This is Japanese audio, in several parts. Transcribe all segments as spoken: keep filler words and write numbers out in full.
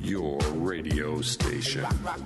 Your radio station.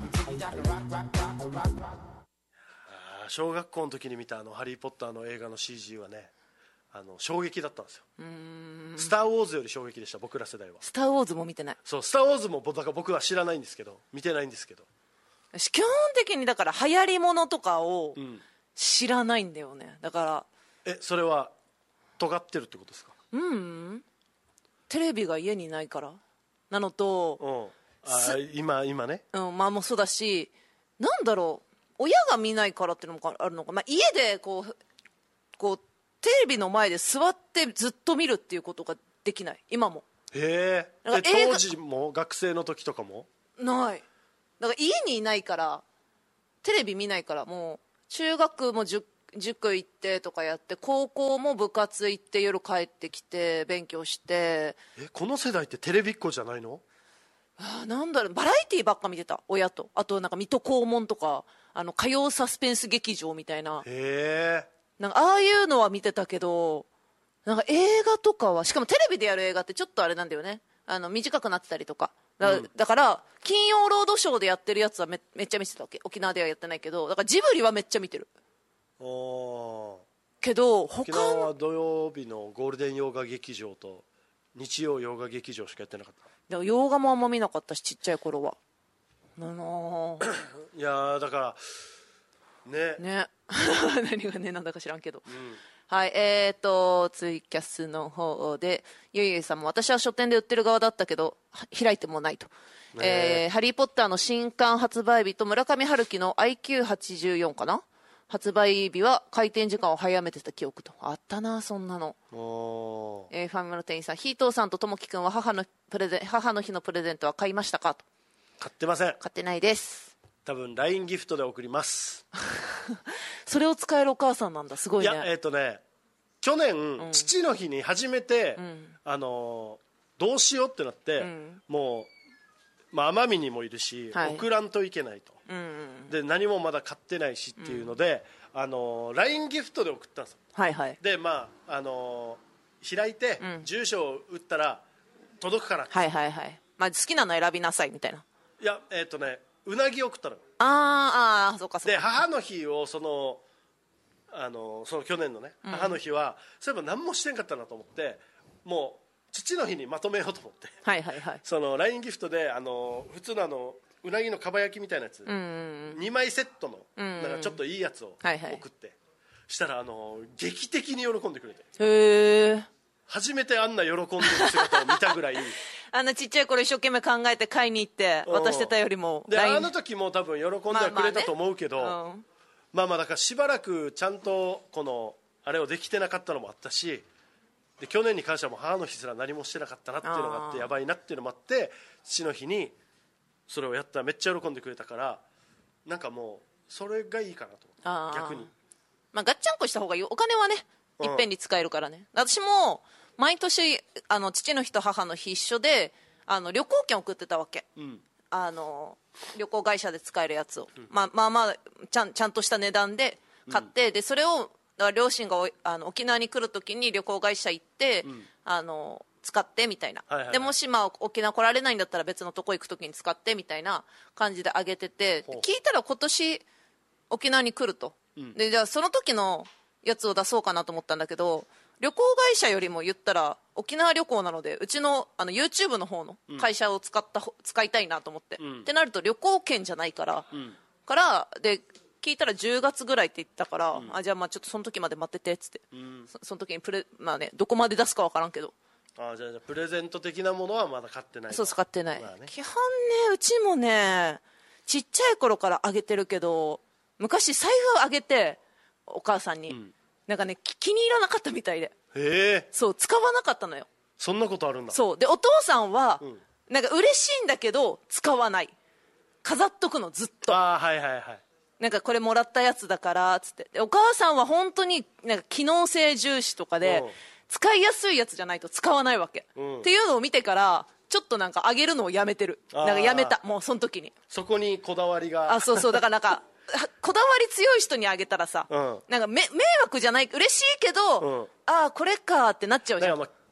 小学校の時に見たあのハリーポッターの映画の シージー はね、あの衝撃だったんですよ。うーん、スターウォーズより衝撃でした、僕ら世代は。 スターウォーズも見てない。 そう、スターウォーズもだから僕は知らないんですけど、見てないんですけど、 基本的にだから流行りものとかを知らないんだよね。だからえ、それは尖ってるってことですか？ テレビが家にないからなのと、 うん、あ今今ね、 うん、まあもうそうだし、なんだろう、親が見ないからっていうのもあるのか、まあ、家でこうこうテレビの前で座ってずっと見るっていうことができない、今も。 へえ。 なんか映画当時も学生の時とかもない。だから家にいないからテレビ見ないから、もう中学も塾塾行ってとかやって、高校も部活行って夜帰ってきて勉強して、 え、この世代ってテレビっ子じゃないの？ あ、なんだろう、バラエティーばっか見てた、親と。あとなんか水戸黄門とか、あの火曜サスペンス劇場みたいな、 へえ。 なんかああいうのは見てたけど、なんか映画とかは、しかもテレビでやる映画ってちょっとあれなんだよね、あの短くなってたりとかだ、うん、だから金曜ロードショーでやってるやつは め, めっちゃ見てたわけ。沖縄ではやってないけど、だからジブリはめっちゃ見てる。 おけど他沖縄は土曜日のゴールデン洋画劇場と日曜洋画劇場しかやってなかった。 だから洋画もあんま見なかったし、ちっちゃい頃は。なのいやだからねね何がねなんだか知らんけど、 うん、 はい、えーとツイキャスの方でゆいゆいさんも、私は書店で売ってる側だったけど開いてもないと、ねえー、ハリーポッターの新刊発売日と村上春樹の アイキューはちじゅうよん かな、発売日は開店時間を早めてた記憶と。あったなそんなの。お、えー、ファミマの店員さん、ヒートーさんとともきくんは母のプレゼン母の日のプレゼントは買いましたかと。 買ってません。 買ってないです。 多分 ライン ギフトで送りますそれを使えるお母さんなんだ、すごいね。 いやえっ、ー、とね去年、うん、父の日に初めて、うん、あのどうしようってなって、うん、もう、まあ、奄美にもいるし、はい、送らんといけないと、うんうん、で何もまだ買ってないしっていうので、うん、あの ライン ギフトで送ったんですよ、 はいはい、 でまああの開いて、うん、住所を打ったら届くからって、 はいはいはい、まあ、好きなの選びなさいみたいな。 いやえっ、ー、とねうなぎを送ったの。 あーあー、そうかそうか。 で母の日をそのあのその去年のね、うん、母の日はそういえば何もしてんかったなと思って、もう父の日にまとめようと思って、 はいはいはい、 その ライン ギフトであの普通のあのうなぎのかば焼きみたいなやつ、うんうん、にまいセットの、うんうん、なんかちょっといいやつを送って、はいはい、したらあの劇的に喜んでくれて、 へー、 初めてあんな喜んでる姿を見たぐらいあんなちっちゃい頃一生懸命考えて買いに行って渡してたよりも、 であの時も多分喜んではくれたと思うけど、まあまあね、うん、まあまあだからしばらくちゃんとこのあれをできてなかったのもあったし、で去年に関してはもう母の日すら何もしてなかったなっていうのがあって、やばいなっていうのもあって、父の日にそれをやったらめっちゃ喜んでくれたから、なんかもうそれがいいかなと思って、逆に、 まあ、ガッチャンコした方がいい。お金はねいっぺんに使えるからね、うん、私も毎年あの父の日と母の日一緒であの旅行券送ってたわけ、うん、あの旅行会社で使えるやつを、うん、まあまあまあちゃん、ちゃんとした値段で買って、うん、でそれをだから両親があの沖縄に来るときに旅行会社行って、うん、あの使ってみたいな、はいはいはい、でもしまあ沖縄来られないんだったら別のとこ行くときに使ってみたいな感じであげてて、聞いたら今年沖縄に来ると、うん、でじゃあその時のやつを出そうかなと思ったんだけど、旅行会社よりも言ったら沖縄旅行なので、うち の, あの YouTube の方の会社を使った、うん、使いたいなと思って、うん、ってなると旅行券じゃないから、うん、からで聞いたらじゅうがつぐらいって言ったから、うん、あじゃあまあちょっとその時まで待っててっつって、うん、そ, その時にプレ、まあね、どこまで出すか分からんけど、 あじゃあプレゼント的なものはまだ買ってない。 そう使ってない、まあね、基本ねうちもねちっちゃい頃からあげてるけど、昔財布をあげてお母さんに、うん、なんかね気に入らなかったみたいで、へそう使わなかったのよ。 そんなことあるんだ。 そうでお父さんは、うん、なんか嬉しいんだけど使わない、飾っとくのずっと。 あはいはいはい、 なんかこれもらったやつだからつって、でお母さんは本当になんか機能性重視とかで、うん、使いやすいやつじゃないと使わないわけ、うん、っていうのを見てからちょっとなんかあげるのをやめてる。なんかやめた、もうその時に。 そこにこだわりが。 あそうそう、だからなんかこだわり強い人にあげたらさ、うん、なんかめ迷惑じゃない、嬉しいけど、うん、ああこれかってなっちゃうじゃん。 だからまあ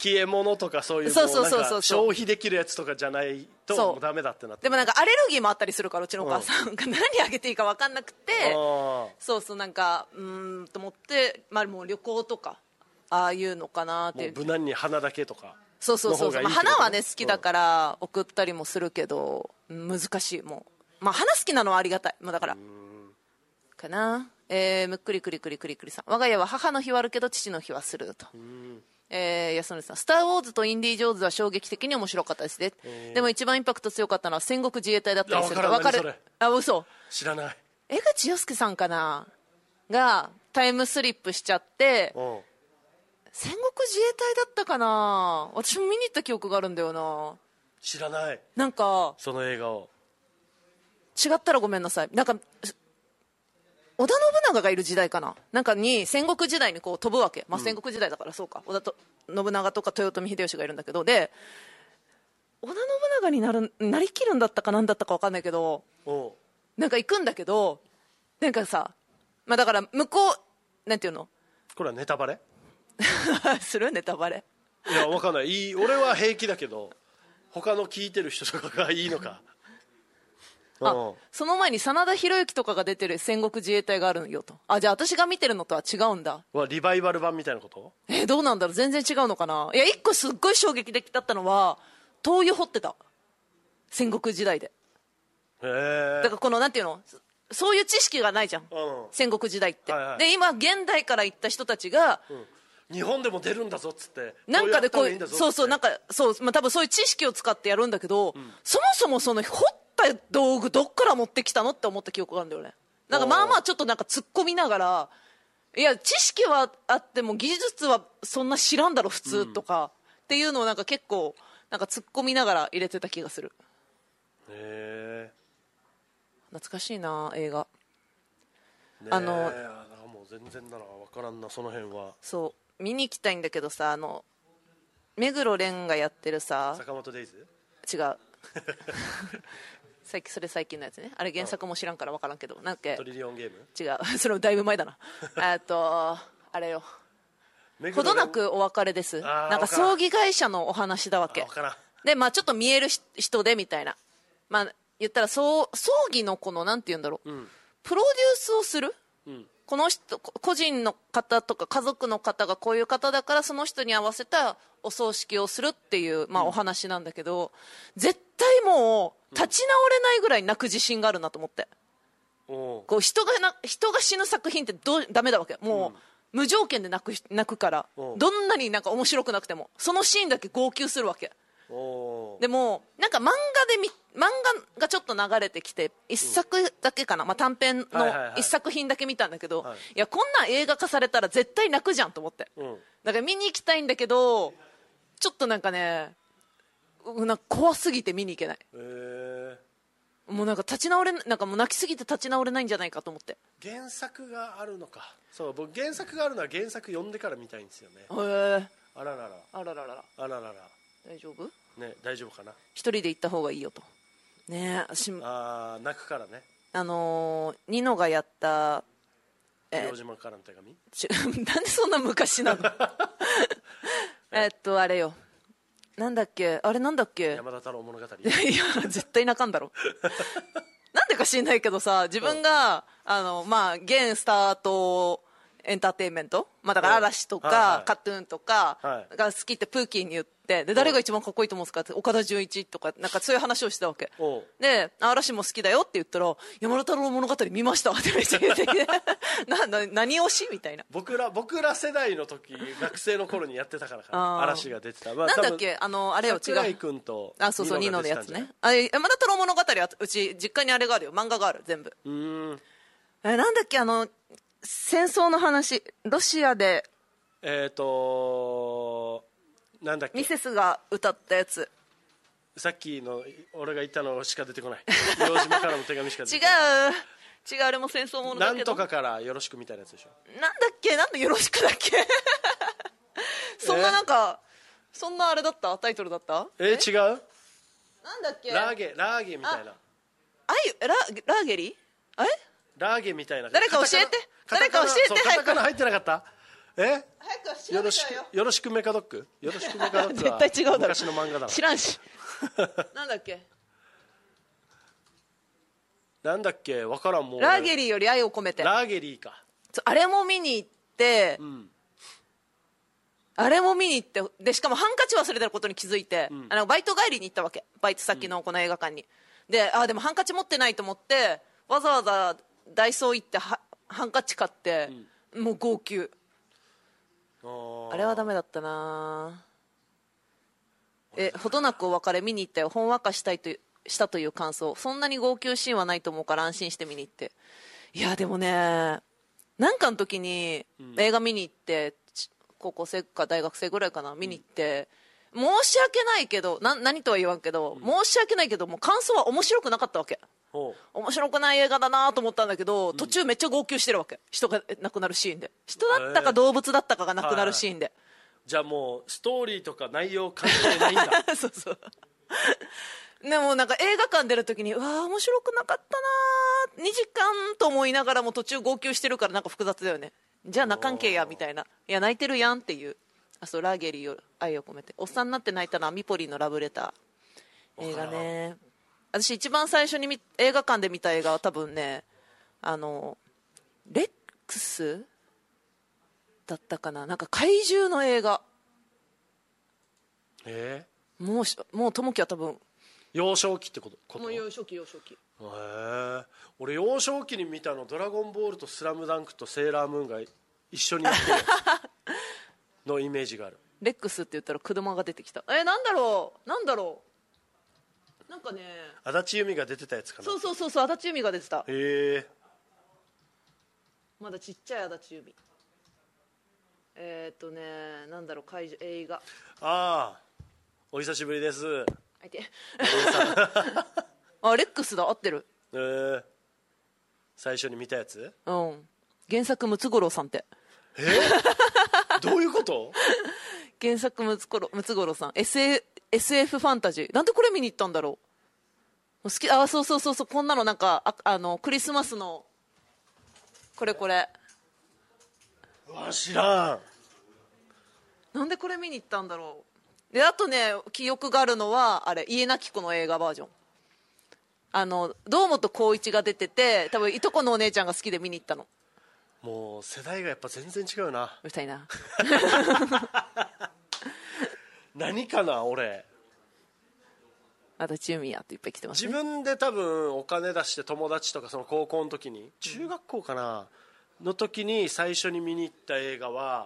消え物とかそういうそうそうそうそうもなんか消費できるやつとかじゃないとそうもうダメだってなってでもなんかアレルギーもあったりするからうちのお母さん、うん、何あげていいか分かんなくてそうそうなんかうーんと思って、まあ、もう旅行とかああいうのかなっていう。 もう無難に花だけとかそうそうそうそう、まあ、花はね好きだから送ったりもするけど、うん、難しいもう、まあ、花好きなのはありがたい、まあ、だからかな。えー、むっくりくりくりくりくりさん、我が家は母の日はあるけど父の日はすると。えー、安則さん、スター・ウォーズとインディ・ジョーンズは衝撃的に面白かったですね。でも一番インパクト強かったのは戦国自衛隊だったりすると。 分かる。 あ、嘘。 知らない。 江口洋介さんかながタイムスリップしちゃって戦国自衛隊だったかな。私も見に行った記憶があるんだよな。 知らない。 なんかその映画を違ったらごめんなさい。なんか織田信長がいる時代かななんかに戦国時代にこう飛ぶわけ、まあ、戦国時代だからそうか、うん、織田信長とか豊臣秀吉がいるんだけど、で織田信長になるなりきるんだったかなんだったか分かんないけどなんか行くんだけどなんかさ、まあ、だから向こうなんていうのこれはネタバレするネタバレいや分かんない。いい俺は平気だけど他の聞いてる人とかがいいのかあその前に真田広之とかが出てる戦国自衛隊があるよと。あじゃあ私が見てるのとは違うんだ。 リバイバル版みたいなこと？ えー、どうなんだろう全然違うのかな。いや一個すっごい衝撃的だったのは灯油掘ってた戦国時代で。 へえ。 だからこのなんていうのそういう知識がないじゃん、うん、戦国時代って、はいはい、で今現代から行った人たちが、 うん、日本でも出るんだぞっつってなんかでこういうそうそうなんかそう、まあ、多分そういう知識を使ってやるんだけど、うん、そもそもその掘った道具どっから持ってきたのって思った記憶があるんだよね。なんかまあまあちょっとなんか突っ込みながらいや知識はあっても技術はそんな知らんだろ普通とか、うん、っていうのをなんか結構なんか突っ込みながら入れてた気がする。へえ懐かしいな映画、 ね、あのもう全然なら分からんなその辺は。 そう見に行きたいんだけどさあの目黒蓮がやってるさ坂本デイズ違う最近それ最近のやつね。あれ原作も知らんから分からんけどなんかトリリオンゲーム違うそれだいぶ前だなえっとあれよほどなくお別れです。なんか葬儀会社のお話だわけで、まあ、ちょっと見える人でみたいな、まあ言ったらそう葬儀のこのなんて言うんだろう、うん、プロデュースをする、うん、この人個人の方とか家族の方がこういう方だからその人に合わせたお葬式をするっていう、まあ、お話なんだけど、うん、絶対もう立ち直れないぐらい泣く自信があるなと思って、うん、こう人がな人が死ぬ作品ってどうダメだわけもう、うん無条件で泣く、泣くからどんなになんか面白くなくてもそのシーンだけ号泣するわけ。でもなんか漫画でみ漫画がちょっと流れてきて一作だけかな、まあ、短編の一作品だけ見たんだけど、はい、いやこんなん映画化されたら絶対泣くじゃんと思って、うん、だから見に行きたいんだけどちょっとなんかねなんか怖すぎて見に行けない。へーもうなんか立ち直れなんかもう泣きすぎて立ち直れないんじゃないかと思って。 原作があるのか。そう僕原作があるのは原作読んでから見たいんですよね。へえあらららあらららあららら大丈夫ね大丈夫かな。 一人で行った方がいいよとねえ私あ泣くからね。 あのー、ニノがやった広島からの手紙なんでそんな昔なのえっとあれよなんだっけあれなんだっけ山田太郎物語いや絶対泣かんだろなんでか知んないけどさ自分が、うん、あのまあ現スタートエンターテインメント、まあ、だから嵐とか、はいはい、カトゥーンとかが好きってプーキーに言ってで誰が一番かっこいいと思うんですかって岡田准一とかなんかそういう話をしてたわけで嵐も好きだよって言ったら山田太郎物語見ましたってめっちゃ言ってきてなな何推しみたいな。 僕ら僕ら世代の時学生の頃にやってたからか嵐が出てた、まあ、 なんだっけあのあれよ違う桜井君とあそうそうニノのやつねあれ山田太郎物語はうち実家にあれがあるよ漫画がある全部うーんえなんだっけあの戦争の話ロシアでえっ、ー、となんだっけミセスが歌ったやつさっきの俺が言ったのしか出てこない洋島からの手紙しか出てこない違う違うあれも戦争ものだけどなんとかからよろしくみたいなやつでしょ。 なんだっけなんでよろしくだっけそんななんか、えー、そんなあれだったタイトルだったえー、違うなんだっけラーゲラーゲみたいなあいララーゲリえラーゲみたいな誰か教えて誰か教えてカタカナ入ってなかったえ早く調よろしべちゃうよくよろしくメカドッグよろしくメカドッグは絶対違うだろ昔の漫画だな知らんしなんだっけなんだっけ分からんもうラーゲリーより愛を込めてラーゲリーか、 そうあれも見に行って、 うん、 あれも見に行ってでしかもハンカチ忘れてることに気づいて、うん、あのバイト帰りに行ったわけバイト先のこの映画館に、うん、であでもハンカチ持ってないと思ってわざわざダイソー行ってはハンカチ買って、うん、もう号泣あ, あれはダメだったなえほどなくお別れ見に行ったよほんわかしたいとしたという感想そんなに号泣シーンはないと思うから安心して見に行っていやでもねなんかの時に映画見に行って、うん、高校生か大学生ぐらいかな見に行って、うん、申し訳ないけどな何とは言わんけど、うん、申し訳ないけどもう感想は面白くなかったわけ面白くない映画だなと思ったんだけど、うん、途中めっちゃ号泣してるわけ人が亡くなるシーンで人だったか動物だったかが亡くなるシーンで、はいはい、 じゃあもうストーリーとか内容関係ないんだそうそうでもなんか映画館出るときにうわー面白くなかったなにじかんと思いながらも途中号泣してるからなんか複雑だよねじゃあ泣かんけやみたいないや泣いてるやんっていうあそうラーゲリーを愛を込めておっさんになって泣いたのはミポリンのラブレター映画ね私一番最初に見映画館で見た映画は多分ねあのレックスだったかななんか怪獣の映画えー、もうもう友樹は多分幼少期ってことこともう幼少期幼少期へえ俺幼少期に見たのドラゴンボールとスラムダンクとセーラームーンが一緒にやってるやつのイメージがあるレックスって言ったら車が出てきたえなんだろうなんだろうなんかね足立由美が出てたやつかなそうそうそうそう足立由美が出てたへえまだちっちゃい足立由美えー、っとねなんだろう怪獣映画ああお久しぶりですあいてあレックスだ合ってるえー、最初に見たやつうん原作ムツゴロウさんってえー、どういうこと原作ムツゴロウムツゴロウさん エスエフ ファンタジーなんでこれ見に行ったんだろう好きあそうそうそうそうこんなのなんかああのクリスマスのこれこれうわ知らんなんでこれ見に行ったんだろうであとね記憶があるのはあれ家なき子の映画バージョンあの堂本光一が出てて多分いとこのお姉ちゃんが好きで見に行ったのもう世代がやっぱ全然違うなうるさいな何かな俺足立由美やっていっぱい来てますね自分で多分お金出して友達とかその高校の時に中学校かなの時に最初に見に行った映画は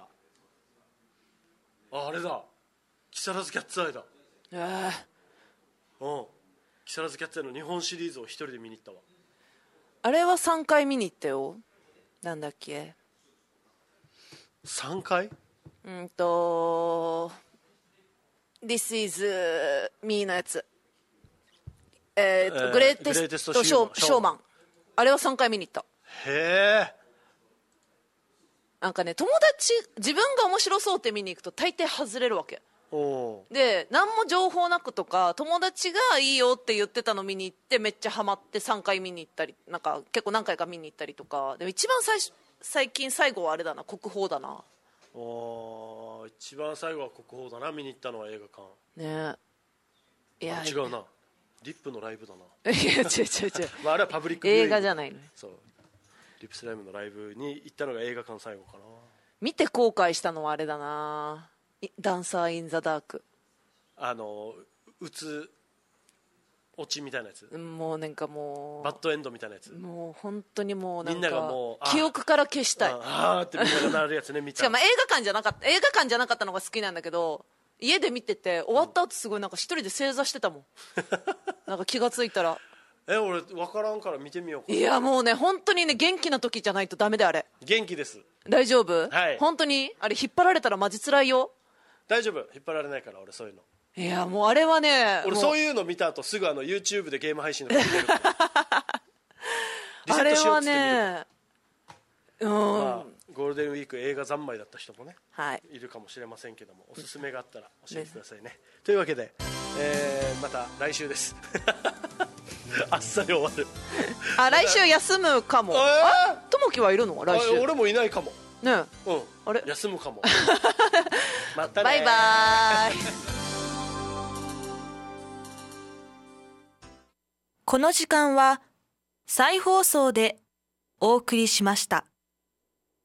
ああれだ木更津キャッツアイだええー、うん木更津キャッツアイの日本シリーズを一人で見に行ったわあれはさんかい見に行ったよなんだっけさんかいうんと This is me のやつえーと、えー、グレイテストショー、ショーマンあれはさんかい見に行ったへえなんかね友達自分が面白そうって見に行くと大抵外れるわけおで何も情報なくとか友達がいいよって言ってたの見に行ってめっちゃハマってさんかい見に行ったりなんか結構何回か見に行ったりとかでも一番最最近最後はあれだな国宝だなお一番最後は国宝だな見に行ったのは映画館ねえいや違うなリップのライブだないや違う違う違う、 まあ、あれはパブリックビューイング映画じゃないのそうリップスライムのライブに行ったのが映画館最後かな見て後悔したのはあれだなダンサー・イン・ザ・ダークあのうつ落ちみたいなやつもうなんかもうバッドエンドみたいなやつもう本当にもうなんかみんながもう記憶から消したいああってみんながなるやつね見たしかも映画館じゃなかった映画館じゃなかったのが好きなんだけど家で見てて終わった後すごいなんか一人で正座してたもんなんか気がついたらえ俺分からんから見てみようかいやもうね本当にね元気な時じゃないとダメであれ元気です大丈夫、 はい、 本当にあれ引っ張られたらマジ辛いよ大丈夫引っ張られないから俺そういうのいやもうあれはね俺そういうの見た後すぐあの YouTube でゲーム配信の見てるあれはねうん、まあ、 ゴールデンウィーク映画三昧だった人もね、 はい、 いるかもしれませんけどもおすすめがあったら教えてくださいね、ねというわけで、えー、また来週ですあっさり終わるあ来週休むかも、えー、あともきはいるの来週俺もいないかもねえ、 うんあれ休むかもまたね、 バイバイ。 この時間は再放送でお送りしました。